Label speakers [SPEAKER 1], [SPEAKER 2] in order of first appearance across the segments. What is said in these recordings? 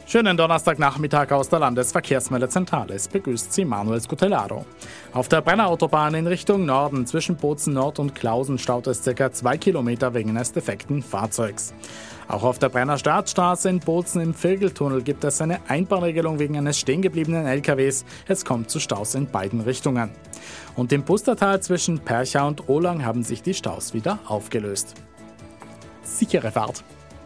[SPEAKER 1] Schönen Donnerstagnachmittag aus der Landesverkehrsmeldezentrale. Es begrüßt Sie Manuel Scutellaro. Auf der Brennerautobahn in Richtung Norden zwischen Bozen Nord und Klausen staut es ca. 2 Kilometer wegen eines defekten Fahrzeugs. Auch auf der Brenner Startstraße in Bozen im Viergeltunnel gibt es eine Einbahnregelung wegen eines stehengebliebenen LKWs. Es kommt zu Staus in beiden Richtungen. Und im Pustertal zwischen Percha und Ohlang haben sich die Staus wieder aufgelöst. Sichere Fahrt!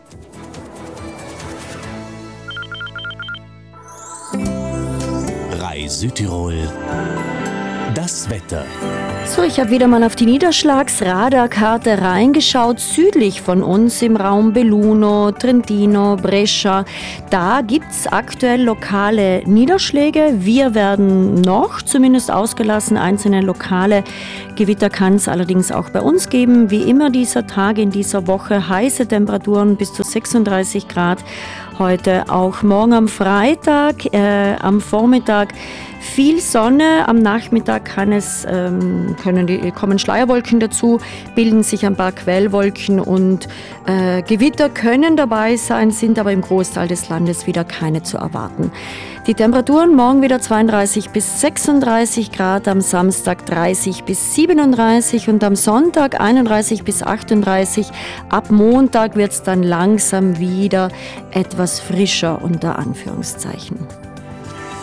[SPEAKER 2] Südtirol, das Wetter.
[SPEAKER 3] So, ich habe wieder mal auf die Niederschlagsradarkarte reingeschaut. Südlich von uns im Raum Belluno, Trentino, Brescia, da gibt es aktuell lokale Niederschläge. Wir werden noch, zumindest ausgelassen, einzelne lokale Gewitter kann es allerdings auch bei uns geben. Wie immer dieser Tage in dieser Woche, heiße Temperaturen bis zu 36 Grad. Heute auch morgen am Freitag, am Vormittag viel Sonne, am Nachmittag kommen Schleierwolken dazu, bilden sich ein paar Quellwolken und Gewitter können dabei sein, sind aber im Großteil des Landes wieder keine zu erwarten. Die Temperaturen morgen wieder 32 bis 36 Grad, am Samstag 30 bis 37 und am Sonntag 31 bis 38. Ab Montag wird es dann langsam wieder etwas frischer unter Anführungszeichen.